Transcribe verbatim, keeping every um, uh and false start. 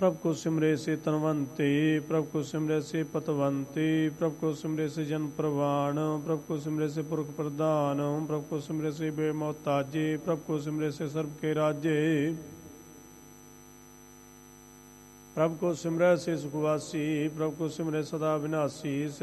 प्रभ को सिमरे से तनवंते, प्रभ को सिमरे से पतवंते, प्रभ को सिमरे से जन प्रवाण, प्रभ को सिमरे से पुरख प्रधान, प्रभ को सिमरे से बेमोहताजे, प्रभ को सिमरे से सर्व के राजे, प्रभ को सिमरे से सुखवासी, प्रभ को सिमरे सदा विनाशी।